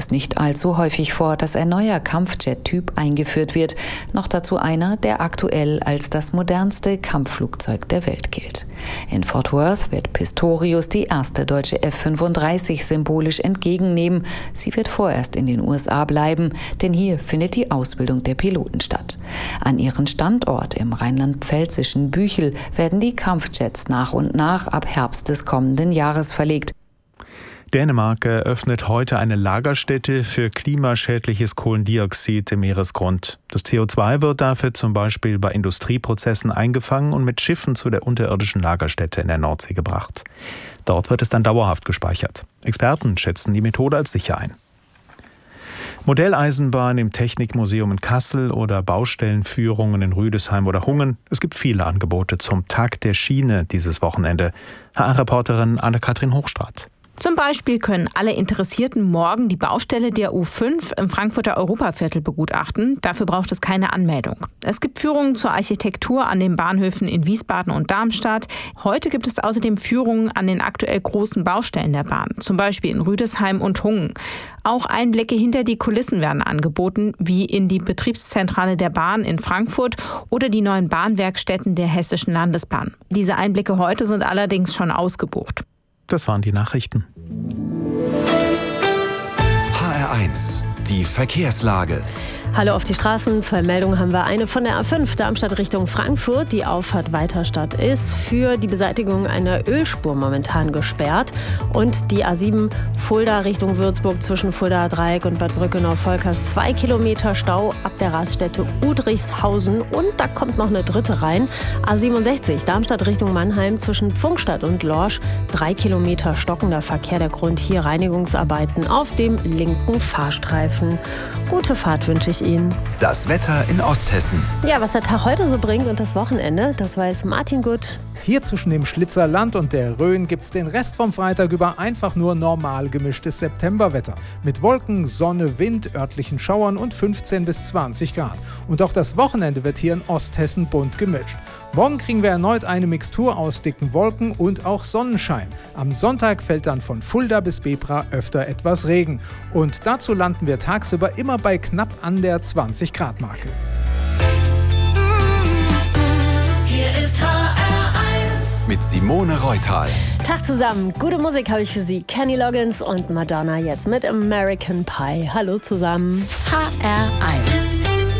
es nicht allzu häufig vor, dass ein neuer Kampfjet-Typ eingeführt wird. Noch dazu einer, der aktuell als das modernste Kampfflugzeug der Welt gilt. In Fort Worth wird Pistorius die erste deutsche F-35 symbolisch entgegennehmen. Sie wird vorerst in den USA bleiben, denn hier findet die Ausbildung der Piloten statt. An ihren Standort im rheinland-pfälzischen Büchel werden die Kampfjets nach und nach ab Herbst des kommenden Jahres verlegt. Dänemark eröffnet heute eine Lagerstätte für klimaschädliches Kohlendioxid im Meeresgrund. Das CO2 wird dafür zum Beispiel bei Industrieprozessen eingefangen und mit Schiffen zu der unterirdischen Lagerstätte in der Nordsee gebracht. Dort wird es dann dauerhaft gespeichert. Experten schätzen die Methode als sicher ein. Modelleisenbahn im Technikmuseum in Kassel oder Baustellenführungen in Rüdesheim oder Hungen. Es gibt viele Angebote zum Tag der Schiene dieses Wochenende. HR-Reporterin Anne-Kathrin Hochstraat. Zum Beispiel können alle Interessierten morgen die Baustelle der U5 im Frankfurter Europaviertel begutachten. Dafür braucht es keine Anmeldung. Es gibt Führungen zur Architektur an den Bahnhöfen in Wiesbaden und Darmstadt. Heute gibt es außerdem Führungen an den aktuell großen Baustellen der Bahn, zum Beispiel in Rüdesheim und Hungen. Auch Einblicke hinter die Kulissen werden angeboten, wie in die Betriebszentrale der Bahn in Frankfurt oder die neuen Bahnwerkstätten der Hessischen Landesbahn. Diese Einblicke heute sind allerdings schon ausgebucht. Das waren die Nachrichten. HR1, die Verkehrslage. Hallo auf die Straßen. 2 Meldungen haben wir. Eine von der A5 Darmstadt Richtung Frankfurt. Die Auffahrt Weiterstadt ist für die Beseitigung einer Ölspur momentan gesperrt. Und die A7 Fulda Richtung Würzburg zwischen Fuldaer Dreieck und Bad Brückenau-Volkers 2 Kilometer Stau ab der Raststätte Udrichshausen. Und da kommt noch eine dritte rein. A67 Darmstadt Richtung Mannheim zwischen Pfungstadt und Lorsch 3 Kilometer stockender Verkehr. Der Grund hier Reinigungsarbeiten auf dem linken Fahrstreifen. Gute Fahrt wünsche ich Ihnen. Das Wetter in Osthessen. Ja, was der Tag heute so bringt und das Wochenende, das weiß Martin Gut. Hier zwischen dem Schlitzerland und der Rhön gibt's den Rest vom Freitag über einfach nur normal gemischtes Septemberwetter. Mit Wolken, Sonne, Wind, örtlichen Schauern und 15 bis 20 Grad. Und auch das Wochenende wird hier in Osthessen bunt gemischt. Morgen kriegen wir erneut eine Mixtur aus dicken Wolken und auch Sonnenschein. Am Sonntag fällt dann von Fulda bis Bebra öfter etwas Regen. Und dazu landen wir tagsüber immer bei knapp an der 20-Grad-Marke. Hier ist HR1 mit Simone Reutal. Tag zusammen, gute Musik habe ich für Sie. Kenny Loggins und Madonna jetzt mit American Pie. Hallo zusammen. HR1